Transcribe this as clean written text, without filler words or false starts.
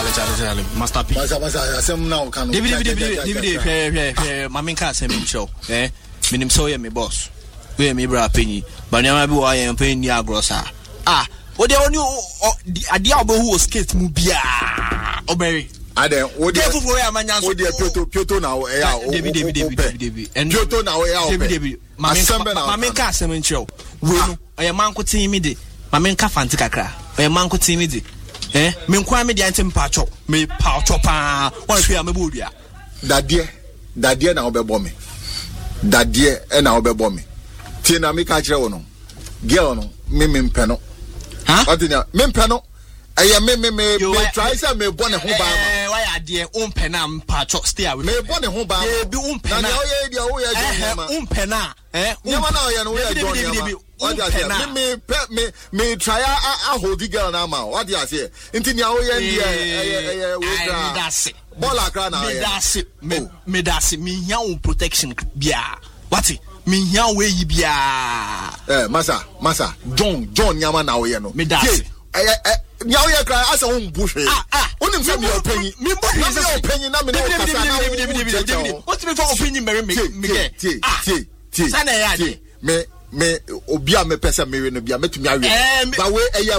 Charlie, Master P. Some now can David, Mammy can't send me show. Minim so me boss. We me bra penny, but now I be why I'm paying ya grossa. What they on you a diabo who was skate mubia Oberry. I don't what they for where man Pioto now David and Pioto now David Mammy can't send me show. We a man could see me de Mammy Cafanti Kakra. A man could see me de me kwa me de antem pacho me pacho pa one fear me budia that dear na obebo me that dear e na obebo me tie na me ka kire wo no girl no me mpeno otinya me mpeno eye me try say me bone ho ba ma why adie umpena mpacho stay away me bone ho ba e bi umpena na ye dia wo ya umpena nyama na ye no we ya me try a hold the girl na ma what you say intini a wo ye dia we that's bola kra na ye me that's me hia on protection bia what me hia we yi bia masa John nyama na wo ye no me that's nyawo ye kra asa wo mbuhwe onim se me opanyi me opanyi na me no kasa na what me for opinion me sana ya me obi a me pesa me no bia metumi awe ba we eye